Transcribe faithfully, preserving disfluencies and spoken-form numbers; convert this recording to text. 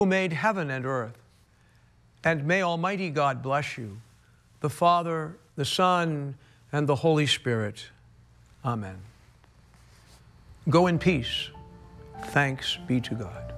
who made heaven and earth. And may Almighty God bless you, the Father, the Son, and the Holy Spirit. Amen. Go in peace. Thanks be to God.